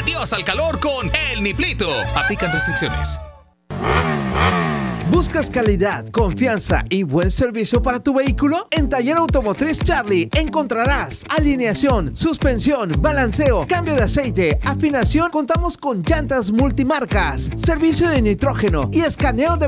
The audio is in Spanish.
Adiós al calor con El Niplito. Aplican restricciones. ¿Buscas calidad, confianza y buen servicio para tu vehículo? En Taller Automotriz Charlie encontrarás alineación, suspensión, balanceo, cambio de aceite, afinación. Contamos con llantas multimarcas, servicio de nitrógeno y escaneo de